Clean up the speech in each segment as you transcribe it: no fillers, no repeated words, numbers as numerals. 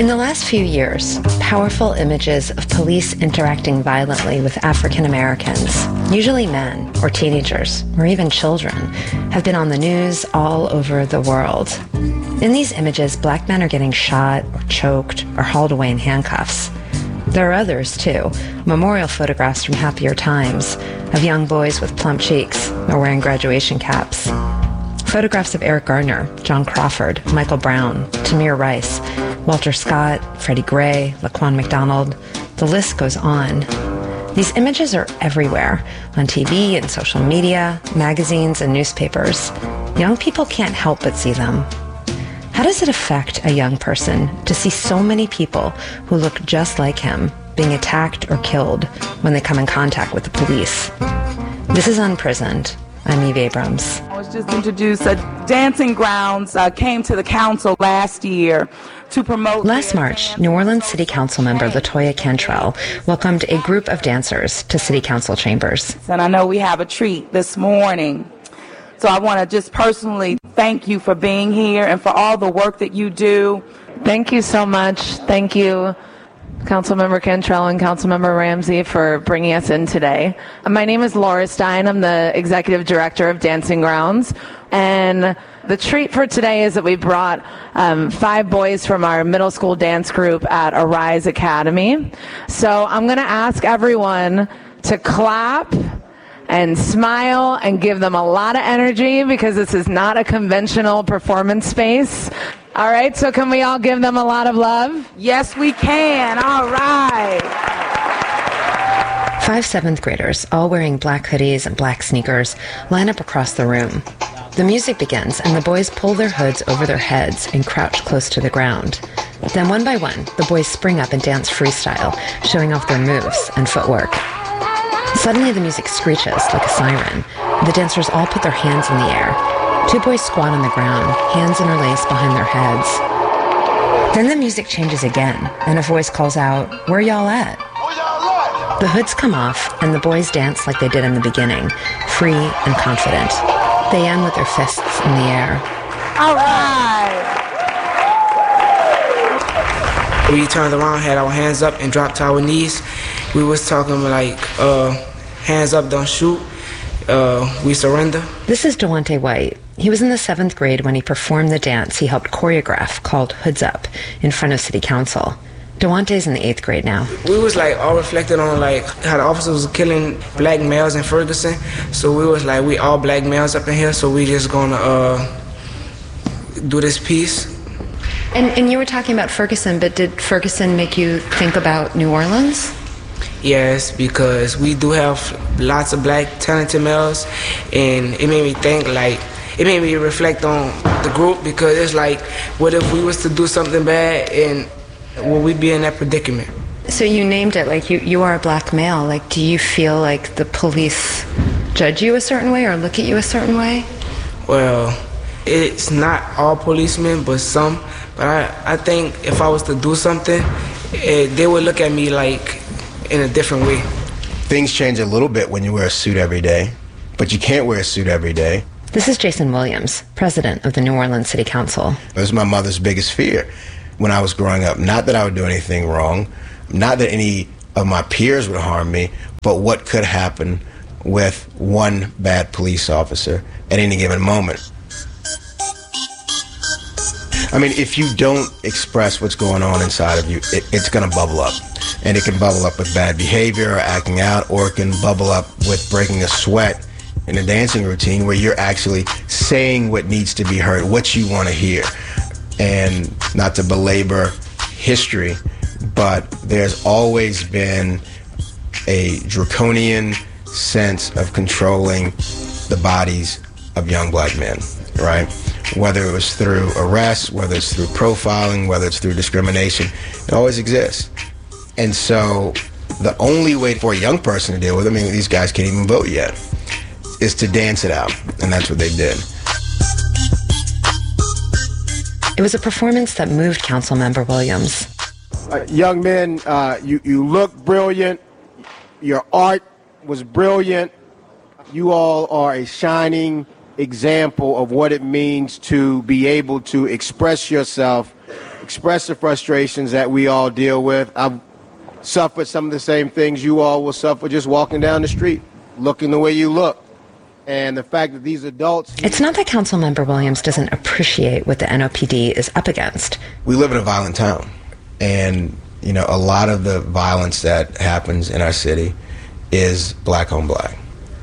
In the last few years, powerful images of police interacting violently with African Americans, usually men or teenagers or even children, have been on the news all over the world. In these images, black men are getting shot or choked or hauled away in handcuffs. There are others, too. Memorial photographs from happier times of young boys with plump cheeks or wearing graduation caps. Photographs of Eric Garner, John Crawford, Michael Brown, Tamir Rice, Walter Scott, Freddie Gray, Laquan McDonald. The list goes on. These images are everywhere, on TV and social media, magazines and newspapers. Young people can't help but see them. How does it affect a young person to see so many people who look just like him being attacked or killed when they come in contact with the police? This is Unprisoned. I'm Eve Abrams. I was just introduced. Dancing Grounds came to the council last year to promote... Last March, New Orleans City Council member LaToya Cantrell welcomed a group of dancers to City Council chambers. And I know we have a treat this morning. So I want to just personally thank you for being here and for all the work that you do. Thank you so much. Thank you, Councilmember Cantrell and Councilmember Ramsey, for bringing us in today. My name is Laura Stein. I'm the Executive Director of Dancing Grounds. And the treat for today is that we brought 5 boys from our middle school dance group at Arise Academy. So I'm going to ask everyone to clap and smile and give them a lot of energy, because this is not a conventional performance space. All right, so can we all give them a lot of love? Yes, we can. All right. 5 7th graders, all wearing black hoodies and black sneakers, line up across the room. The music begins, and the boys pull their hoods over their heads and crouch close to the ground. Then one by one, the boys spring up and dance freestyle, showing off their moves and footwork. Suddenly the music screeches like a siren. The dancers all put their hands in the air. 2 boys squat on the ground, hands interlaced behind their heads. Then the music changes again, and a voice calls out, "Where y'all at?" The hoods come off, and the boys dance like they did in the beginning, free and confident. They end with their fists in the air. All right. We turned around, had our hands up, and dropped to our knees. We was talking like, hands up, don't shoot. We surrender. This is DeWante White. He was in the 7th grade when he performed the dance he helped choreograph called Hoods Up in front of City Council. DeWante's in the 8th grade now. We was like all reflecting on like how the officers was killing black males in Ferguson. So we was like, we all black males up in here, so we just gonna do this piece. And you were talking about Ferguson, but did Ferguson make you think about New Orleans? Yes, because we do have lots of black talented males, and it made me think, like, it made me reflect on the group, because it's like, what if we was to do something bad, and would we be in that predicament? So you named it, like, you are a black male. Like, do you feel like the police judge you a certain way or look at you a certain way? Well, it's not all policemen, but some. But I think if I was to do something, they would look at me like in a different way. Things change a little bit when you wear a suit every day, but you can't wear a suit every day. This is Jason Williams, president of the New Orleans City Council. It was my mother's biggest fear when I was growing up. Not that I would do anything wrong, not that any of my peers would harm me, but what could happen with one bad police officer at any given moment. I mean, if you don't express what's going on inside of you, it's going to bubble up. And it can bubble up with bad behavior or acting out, or it can bubble up with breaking a sweat in a dancing routine where you're actually saying what needs to be heard, what you want to hear. And not to belabor history, but there's always been a draconian sense of controlling the bodies of young black men, right? Whether it was through arrest, whether it's through profiling, whether it's through discrimination, it always exists. And so the only way for a young person to deal with it, I mean, these guys can't even vote yet, is to dance it out. And that's what they did. It was a performance that moved Councilmember Williams. Young men, you look brilliant. Your art was brilliant. You all are a shining example of what it means to be able to express yourself express the frustrations that we all deal with. I've suffered some of the same things you all will suffer just walking down the street, looking the way you look. And the fact that these adults... It's not that Councilmember Williams doesn't appreciate what the NOPD is up against. We live in a violent town. And, a lot of the violence that happens in our city is black on black.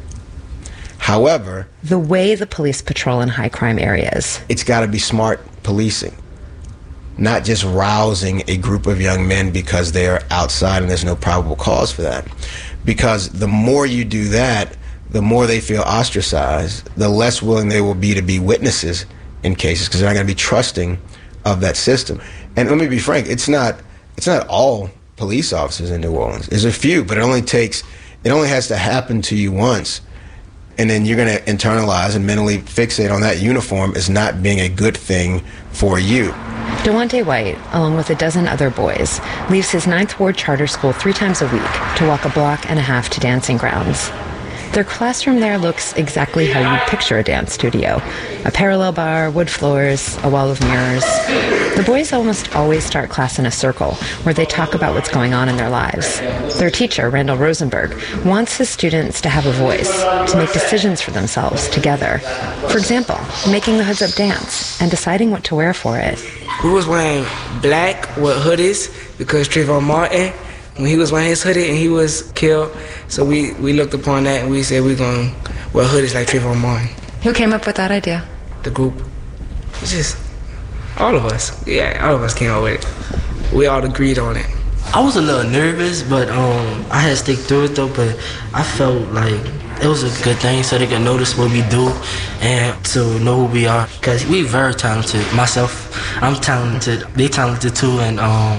However... the way the police patrol in high crime areas... it's got to be smart policing. Not just rousing a group of young men because they're outside and there's no probable cause for that. Because the more you do that, the more they feel ostracized, the less willing they will be to be witnesses in cases because they're not going to be trusting of that system. And let me be frank, it's not all police officers in New Orleans. There's a few, but it only has to happen to you once, and then you're going to internalize and mentally fixate on that uniform as not being a good thing for you. Dewante White, along with a dozen other boys, leaves his 9th Ward charter school 3 times a week to walk a block and a half to Dancing Grounds. Their classroom there looks exactly how you'd picture a dance studio. A parallel bar, wood floors, a wall of mirrors. The boys almost always start class in a circle where they talk about what's going on in their lives. Their teacher, Randall Rosenberg, wants his students to have a voice, to make decisions for themselves together. For example, making the Hoods Up dance and deciding what to wear for it. We was wearing black with hoodies because Trayvon Martin, when he was wearing his hoodie and he was killed, so we looked upon that and we said we're going to wear hoodies like Trayvon Martin. Who came up with that idea? The group. It's just all of us. Yeah, all of us came up with it. We all agreed on it. I was a little nervous, but I had to stick through it though, but I felt like it was a good thing so they could notice what we do and to know who we are. Because we very talented. Myself, I'm talented. They talented too, and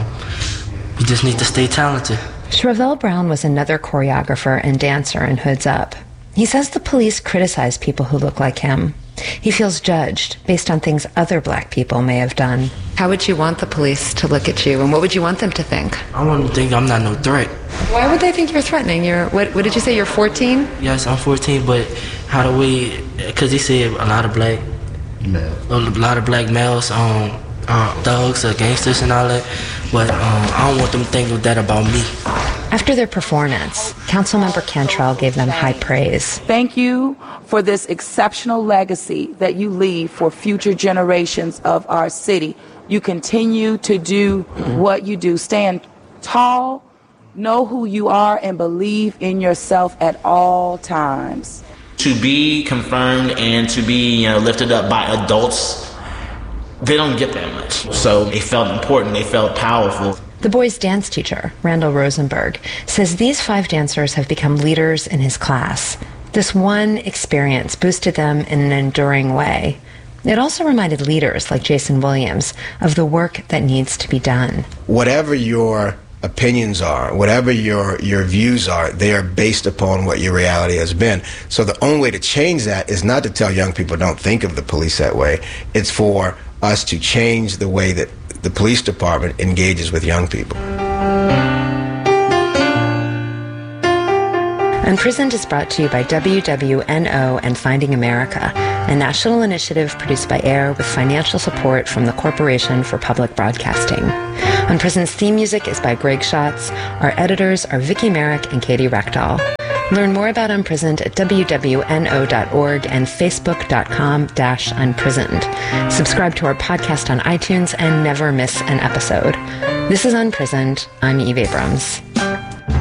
we just need to stay talented. Shrevell Brown was another choreographer and dancer in Hoods Up. He says the police criticize people who look like him. He feels judged based on things other black people may have done. How would you want the police to look at you, and what would you want them to think? I want them to think I'm not no threat. Why would they think you're threatening? What did you say, you're 14? Yes, I'm 14, but how do we, because they say a lot of black males, thugs or gangsters and all that, but I don't want them to think that about me. After their performance, Councilmember Cantrell gave them high praise. Thank you for this exceptional legacy that you leave for future generations of our city. You continue to do what you do. Stand tall, know who you are, and believe in yourself at all times. To be confirmed and to be lifted up by adults, they don't get that much. So they felt important, they felt powerful. The boys' dance teacher, Randall Rosenberg, says these 5 dancers have become leaders in his class. This one experience boosted them in an enduring way. It also reminded leaders like Jason Williams of the work that needs to be done. Whatever your opinions are, whatever your views are, they are based upon what your reality has been. So the only way to change that is not to tell young people don't think of the police that way. It's for us to change the way that the police department engages with young people. Unprisoned is brought to you by WWNO and Finding America, a national initiative produced by AIR with financial support from the Corporation for Public Broadcasting. Unprisoned's theme music is by Greg Schatz. Our editors are Vicki Merrick and Katie Reckdahl. Learn more about Unprisoned at wwno.org and facebook.com/unprisoned. Subscribe to our podcast on iTunes and never miss an episode. This is Unprisoned. I'm Eve Abrams.